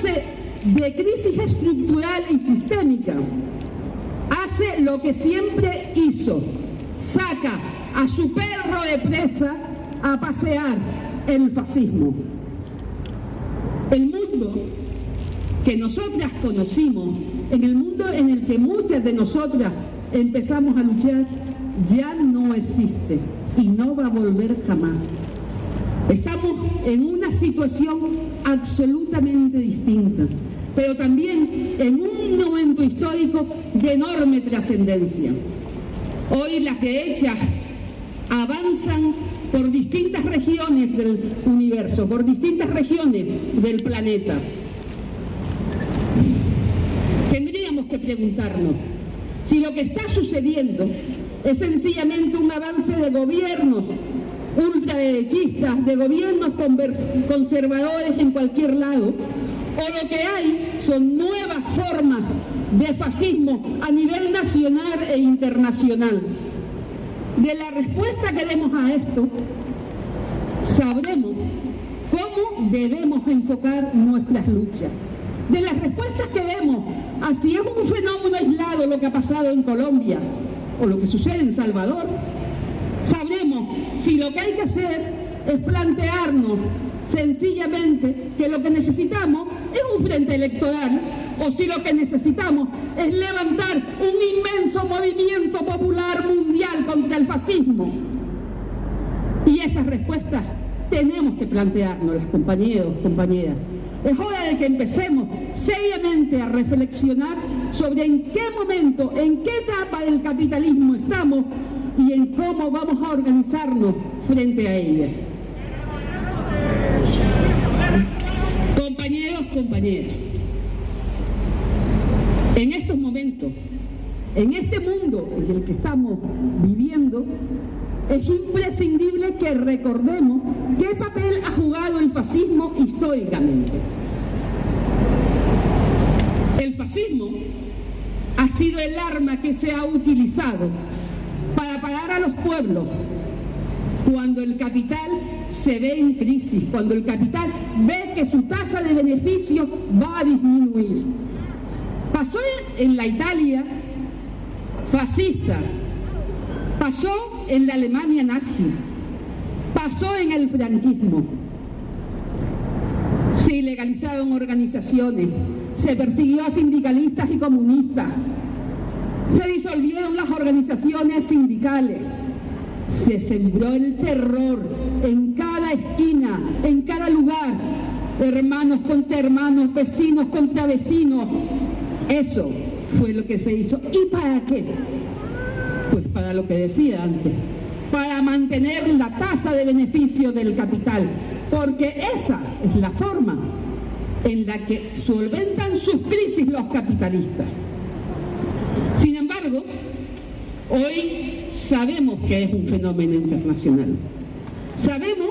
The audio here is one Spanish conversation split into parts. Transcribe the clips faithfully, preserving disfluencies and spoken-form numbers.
fase de crisis estructural y sistémica, hace lo que siempre hizo: saca a su perro de presa a pasear, el fascismo. El mundo que nosotras conocimos, en el mundo en el que muchas de nosotras empezamos a luchar, ya no existe y no va a volver jamás. Estamos en una situación absolutamente distinta, pero también en un momento histórico de enorme trascendencia. Hoy las derechas avanzan por distintas regiones del universo, por distintas regiones del planeta. Tendríamos que preguntarnos si lo que está sucediendo es sencillamente un avance de gobiernos ultraderechistas, de gobiernos conservadores en cualquier lado, o lo que hay son nuevas formas de fascismo a nivel nacional e internacional. De la respuesta que demos a esto, sabremos cómo debemos enfocar nuestras luchas. De las respuestas que demos a si es un fenómeno aislado lo que ha pasado en Colombia o lo que sucede en Salvador, sabremos si lo que hay que hacer es plantearnos sencillamente que lo que necesitamos es un frente electoral, o si lo que necesitamos es levantar un inmenso movimiento popular mundial contra el fascismo. Y esas respuestas tenemos que planteárnoslas, compañeros, compañeras. Es hora de que empecemos seriamente a reflexionar sobre en qué momento, en qué etapa del capitalismo estamos y en cómo vamos a organizarnos frente a ella. Compañeros, compañeras, en estos momentos, en este mundo en el que estamos viviendo, es imprescindible que recordemos qué papel ha jugado el fascismo históricamente. El fascismo ha sido el arma que se ha utilizado para parar a los pueblos cuando el capital se ve en crisis, cuando el capital ve que su tasa de beneficio va a disminuir. Pasó en la Italia fascista, pasó en la Alemania nazi, pasó en el franquismo. Se ilegalizaron organizaciones, se persiguió a sindicalistas y comunistas, se disolvieron las organizaciones sindicales, se sembró el terror en cada esquina, en cada lugar, hermanos contra hermanos, vecinos contra vecinos. Eso fue lo que se hizo. ¿Y para qué? Pues para lo que decía antes, para mantener la tasa de beneficio del capital, porque esa es la forma en la que solventan sus crisis los capitalistas. Sin embargo, hoy sabemos que es un fenómeno internacional. Sabemos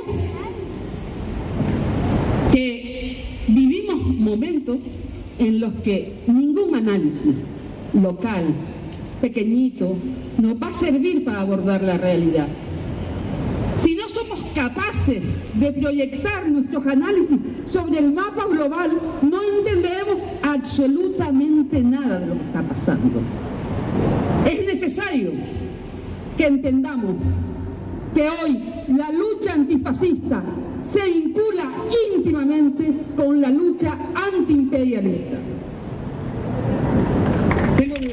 que vivimos momentos en los que ningún análisis local, pequeñito, nos va a servir para abordar la realidad. Si no somos capaces de proyectar nuestros análisis sobre el mapa global, no entenderemos absolutamente nada de lo que está pasando. Es necesario que entendamos que hoy la lucha antifascista se vincula íntimamente con la lucha antiimperialista. Tengo miedo.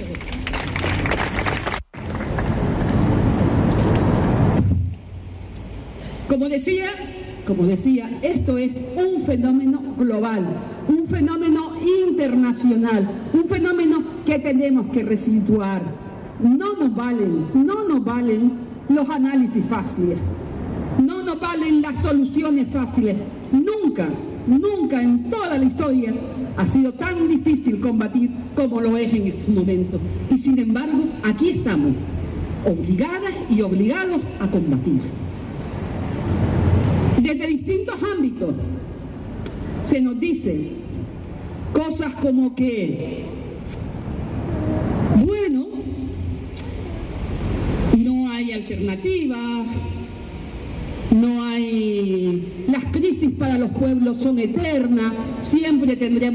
Como decía, como decía, esto es un fenómeno global, un fenómeno internacional, un fenómeno que tenemos que resituar. No nos valen, no nos valen los análisis fáciles, no nos valen las soluciones fáciles. Nunca, nunca en toda la historia ha sido tan difícil combatir como lo es en estos momentos. Y sin embargo, aquí estamos, obligadas y obligados a combatir. Desde distintos ámbitos se nos dice cosas como que, bueno, no hay alternativa, no hay, las crisis para los pueblos son eternas, siempre tendremos